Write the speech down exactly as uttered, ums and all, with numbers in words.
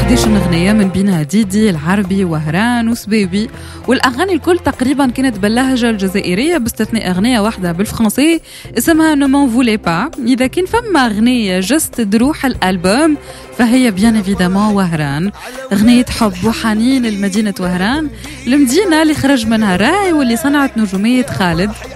إحدى عشرة أغنية من بينها ديدي، العربي، وهران وسبيبي، والأغاني الكل تقريبا كانت باللهجة الجزائرية باستثناء أغنية واحدة بالفرنسي اسمها Ne m'en voulez pas. إذا كان فما أغنية جسد روح الألبوم فهي بيان إيفيدامون وهران، أغنية حب وحنين لمدينة وهران، المدينة اللي خرج منها راي واللي صنعت نجومية خالد.